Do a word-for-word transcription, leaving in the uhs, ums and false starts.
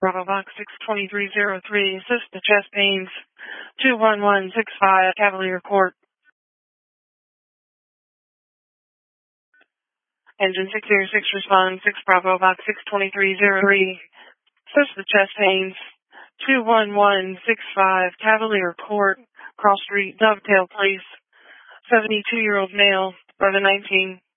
Bravo Box six two three zero three, assist the chest pains, two one one six five, Cavalier Court. Engine six zero six respond, six Bravo Box six two three zero three, assist the chest pains, two one one six five, Cavalier Court, Cross Street, Dovetail Place, seventy-two-year-old male, brother nineteen.